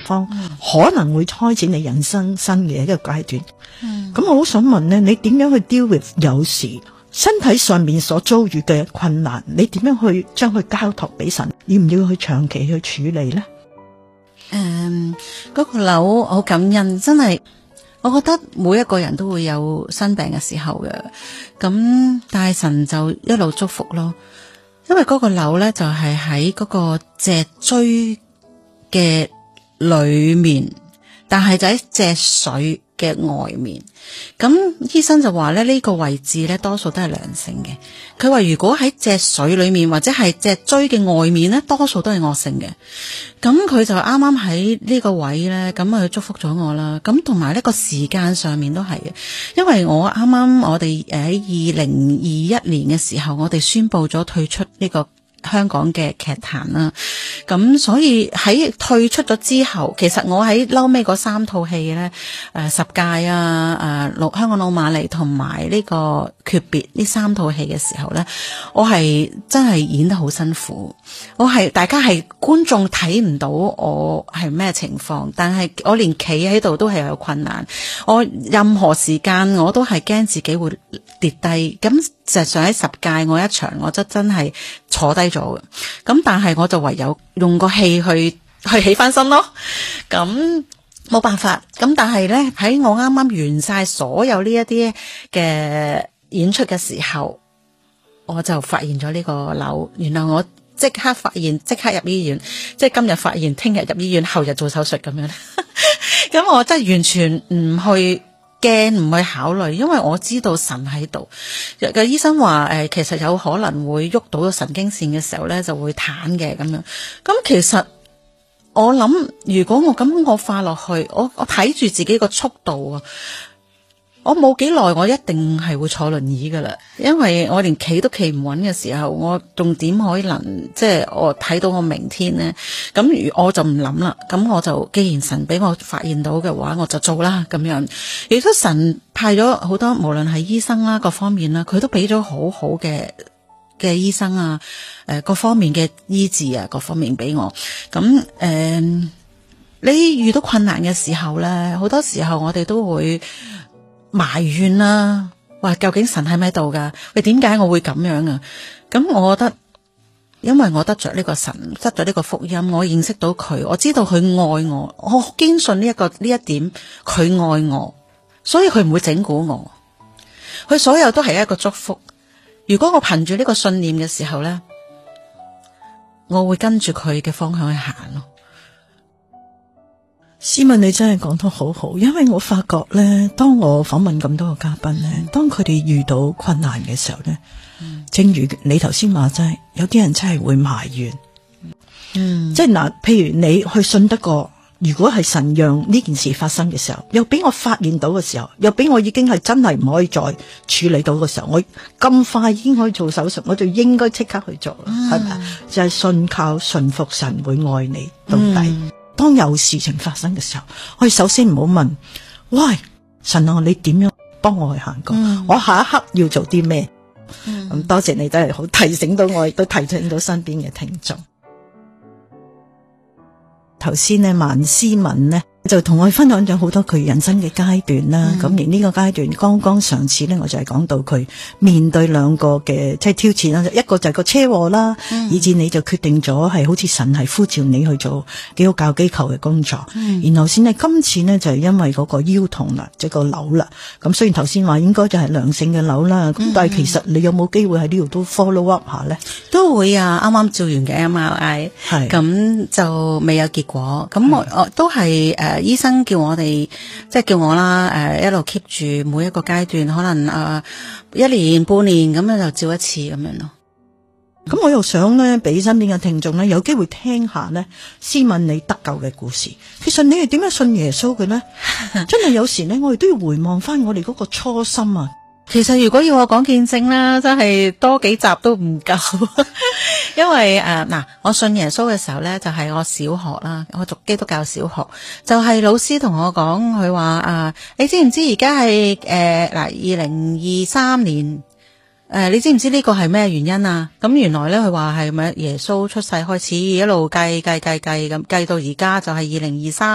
方，可能會開展你人生新嘅一個階段。咁我好想問呢，你點樣去 deal with 有時身體上面所遭遇嘅困難，你點樣去將佢交託俾神？要唔要去長期去處理呢？ 嗰個瘤好感恩，真係我覺得每一個人都會有生病嘅時候嘅，咁但係神就一路祝福咯，因為嗰個瘤咧就係喺嗰個脊椎嘅裏面，但係就喺脊髓嘅外面。咁醫生就話咧，呢個位置咧多數都係良性嘅。佢話如果喺脊髓裏面或者係脊椎嘅外面咧，多數都係惡性嘅。咁佢就啱啱喺呢個位咧，咁佢祝福咗我啦。咁同埋呢個時間上面都係嘅，因為我哋喺2021年嘅時候，我哋宣布咗退出呢個香港嘅劇壇啦，咁所以喺退出咗之後，其實我喺嬲尾嗰3套戲咧，十戒啊，香港老瑪麗同埋呢個訣別呢3套戲嘅時候咧，我係真係演得好辛苦，大家係觀眾睇唔到我係咩情況，但係我連企喺度都係有困難，我任何時間我都係驚自己會跌低，咁實際上喺十戒我一場我真係坐低咗嘅，咁但係我就唯有用個氣去起翻身咯，咁冇辦法，咁但係咧喺我啱啱完晒所有呢一啲嘅演出嘅時候，我就發現咗呢個瘤，原來我即刻發現，即刻入醫院，即係今日發現，聽日入醫院，後日做手術咁樣，咁我真係完全唔去驚，唔去考慮，因為我知道神喺度。個醫生話其實有可能會喐到神經線嘅時候咧，就會癱嘅咁樣。咁其實我諗，如果我化落去，我睇住自己個速度啊，我冇幾耐，我一定係會坐輪椅噶啦，因為我連企都企唔穩嘅時候，我仲點可能即係我睇到我明天呢？咁我就唔諗啦，咁我就既然神俾我發現到嘅話，我就做啦咁樣。亦都神派咗好多，無論係醫生啦，各方面啦，佢都俾咗好好嘅醫生啊，各方面嘅醫治啊，各方面俾我。咁你遇到困難嘅時候咧，好多時候我哋都會埋怨啦，話究竟神喺咪度噶？喂，點解我會咁樣啊？咁我覺得，因為我得着呢個神，得咗呢個福音，我認識到佢，我知道佢愛我，我堅信呢一點，佢愛我，所以佢唔會整蠱我，佢所有都係一個祝福。如果我憑住呢個信念嘅時候咧，我會跟住佢嘅方向去行咯。 詩敏，你真係講得好好，因為我發覺咧，當我訪問咁多個嘉賓咧，當佢哋遇到困難嘅時候咧，正如你頭先話齋，有啲人真係會埋怨，即係嗱，譬如你去信得過，如果係神讓呢件事發生嘅時候，又俾我發現到嘅時候，又俾我已經係真係唔可以再處理到嘅時候，我咁快已經可以做手術，我就應該即刻去做啦，係咪？就係信靠順服神會愛你到底。當有事情發生嘅時候，我哋首先唔好問，喂，神啊，你點樣幫我去行過？我下一刻要做啲咩？咁多謝你真係好提醒到我，亦都提醒到身邊嘅聽眾。頭先呢，萬思敏呢就同我分享咗好多佢人生嘅階段啦。咁而呢個階段，剛剛上次呢，我就係講到佢面對兩個嘅即係挑戰啦，一個就係個車禍啦，以至你就決定咗係好似神係呼召你去做基督教機構嘅工作。然後先呢，今次呢，就係因為嗰個腰痛啦，即係個瘤啦。咁雖然頭先話應該就係良性嘅瘤啦，咁但係其實你有冇機會喺呢度都 follow up 下呢？ 都會啊，啱啱做完嘅 MRI， 咁就未有結果。咁我都係醫生叫我哋，即係叫我啦，一路 keep 住每一個階段，可能1年半年咁樣就照一次咁樣咯。 咁我又想咧，俾身邊嘅聽眾咧有機會聽下咧，詩敏你得救嘅故事。其實你係點樣信耶穌嘅呢？真係有時咧，我哋都要回望翻我哋嗰個初心啊。 其實如果要我講見證啦，真係多幾集都唔夠，因為我信耶穌嘅時候咧，就係我小學啦，我讀基督教小學，就係老師同我講，佢話你知唔知而家係2023年？你知唔知呢個係咩原因啊？咁原來咧，佢話係咪耶穌出世開始一路計咁計到而家就係2023。